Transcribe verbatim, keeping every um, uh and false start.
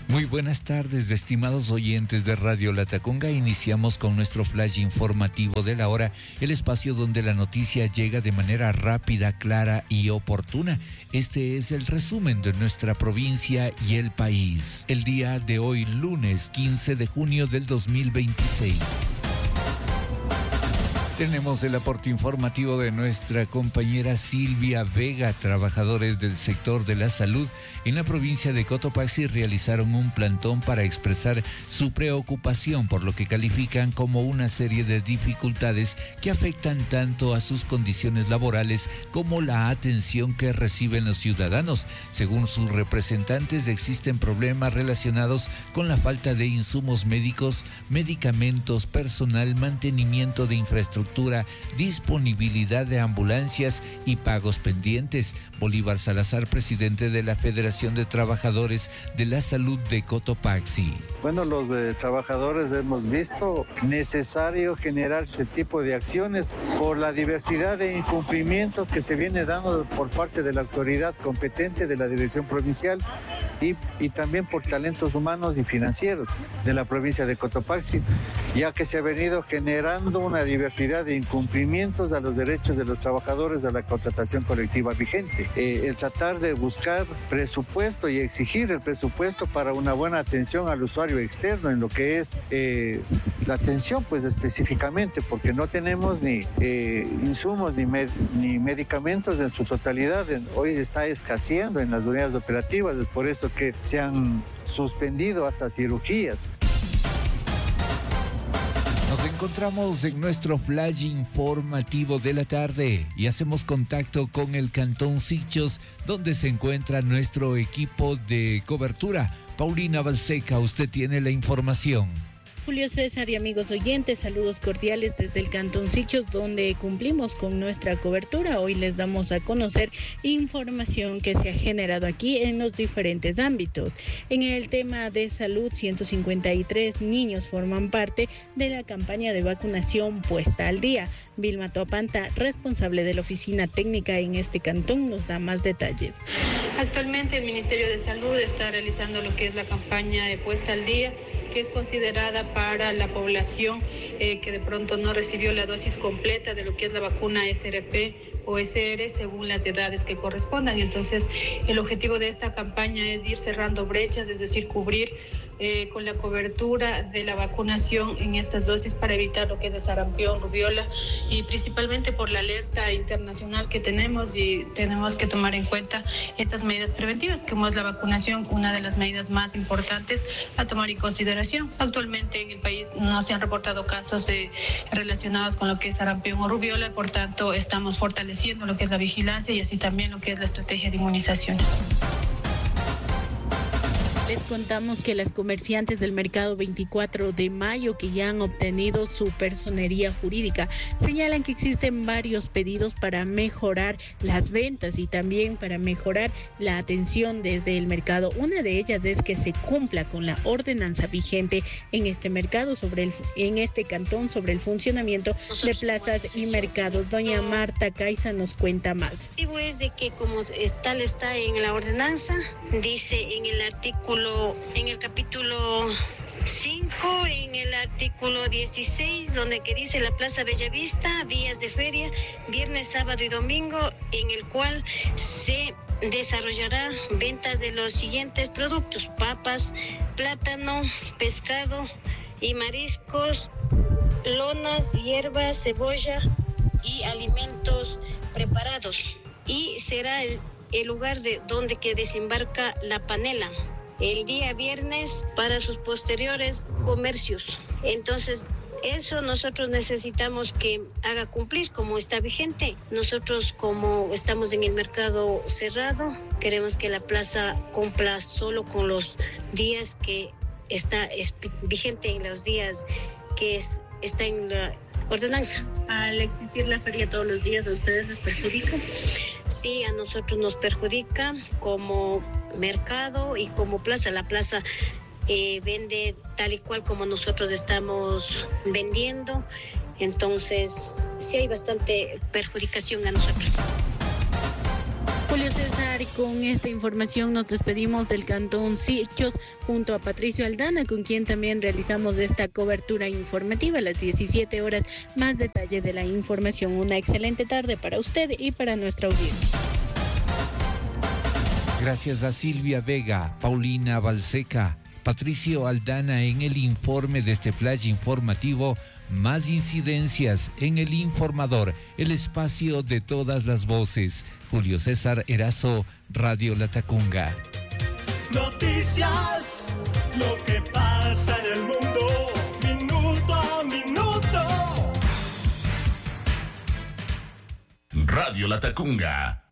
Muy buenas tardes, estimados oyentes de Radio Latacunga. Iniciamos con nuestro flash informativo de la hora, el espacio donde la noticia llega de manera rápida, clara y oportuna. Este es el resumen de nuestra provincia y el país. El día de hoy, lunes quince de junio del dos mil veintiséis. Tenemos el aporte informativo de nuestra compañera Silvia Vega. Trabajadores del sector de la salud en la provincia de Cotopaxi realizaron un plantón para expresar su preocupación por lo que califican como una serie de dificultades que afectan tanto a sus condiciones laborales como la atención que reciben los ciudadanos. Según sus representantes, existen problemas relacionados con la falta de insumos médicos, medicamentos, personal, mantenimiento de infraestructura, disponibilidad de ambulancias y pagos pendientes. Bolívar Salazar, presidente de la Federación de Trabajadores de la Salud de Cotopaxi. Bueno, los de trabajadores hemos visto necesario generar ese tipo de acciones por la diversidad de incumplimientos que se viene dando por parte de la autoridad competente de la Dirección Provincial y, y también por talentos humanos y financieros de la provincia de Cotopaxi, ya que se ha venido generando una diversidad de incumplimientos a los derechos de los trabajadores de la contratación colectiva vigente. Eh, el tratar de buscar presupuesto y exigir el presupuesto para una buena atención al usuario externo en lo que es eh, la atención, pues específicamente, porque no tenemos ni eh, insumos ni, med ni medicamentos en su totalidad. En, hoy está escaseando en las unidades operativas, es por eso que se han suspendido hasta cirugías. Nos encontramos en nuestro flash informativo de la tarde y hacemos contacto con el Cantón Sichos, donde se encuentra nuestro equipo de cobertura. Paulina Balseca, usted tiene la información. Julio César y amigos oyentes, saludos cordiales desde el Cantón Sichos, donde cumplimos con nuestra cobertura. Hoy les damos a conocer información que se ha generado aquí en los diferentes ámbitos. En el tema de salud, ciento cincuenta y tres niños forman parte de la campaña de vacunación puesta al día. Vilma Topanta, responsable de la oficina técnica en este cantón, nos da más detalles. Actualmente el Ministerio de Salud está realizando lo que es la campaña de puesta al día, que es considerada para la población eh, que de pronto no recibió la dosis completa de lo que es la vacuna S R P o S R según las edades que correspondan. Entonces, el objetivo de esta campaña es ir cerrando brechas, es decir, cubrir eh, con la cobertura de la vacunación en estas dosis para evitar lo que es el sarampión, rubiola, y principalmente por la alerta internacional que tenemos, y tenemos que tomar en cuenta estas medidas preventivas, como es la vacunación, una de las medidas más importantes a tomar en consideración. Actualmente en el país no se han reportado casos eh, relacionados con lo que es sarampión o rubiola, por tanto estamos fortaleciendo lo que es la vigilancia y así también lo que es la estrategia de inmunizaciones. Les contamos que las comerciantes del mercado veinticuatro de mayo que ya han obtenido su personería jurídica señalan que existen varios pedidos para mejorar las ventas y también para mejorar la atención desde el mercado. Una de ellas es que se cumpla con la ordenanza vigente en este mercado, sobre el, en este cantón, sobre el funcionamiento de plazas y mercados. Doña Marta Caiza nos cuenta más. El motivo es de que como tal está en la ordenanza, dice en el artículo en el capítulo cinco, en el artículo dieciséis, donde que dice la Plaza Bellavista, días de feria, viernes, sábado y domingo, en el cual se desarrollará ventas de los siguientes productos: papas, plátano, pescado y mariscos, lonas, hierbas, cebolla y alimentos preparados. Y será el, el lugar de donde que desembarca la panela el día viernes para sus posteriores comercios. Entonces, eso nosotros necesitamos que haga cumplir como está vigente. Nosotros, como estamos en el mercado cerrado, queremos que la plaza cumpla solo con los días que está es, vigente, en los días que es, está en la ordenanza. Al existir la feria todos los días, ¿a ustedes les perjudica? Sí, a nosotros nos perjudica como mercado y como plaza. La plaza eh, vende tal y cual como nosotros estamos vendiendo, entonces sí hay bastante perjudicación a nosotros. Julio César, con esta información nos despedimos del Cantón Sichos junto a Patricio Aldana, con quien también realizamos esta cobertura informativa a las diecisiete horas. Más detalle de la información. Una excelente tarde para usted y para nuestra audiencia. Gracias a Silvia Vega, Paulina Balseca, Patricio Aldana en el informe de este flash informativo. Más incidencias en El Informador, el espacio de todas las voces. Julio César Erazo, Radio Latacunga. Noticias, lo que pasa en el mundo, minuto a minuto. Radio Latacunga.